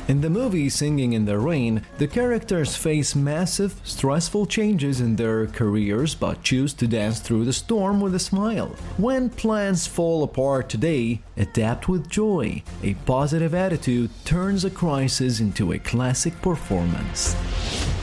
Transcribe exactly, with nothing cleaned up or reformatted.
In the movie Singing in the Rain, the characters face massive, stressful changes in their careers but choose to dance through the storm with a smile. When plans fall apart today, adapt with joy. A positive attitude turns a crisis into a classic performance.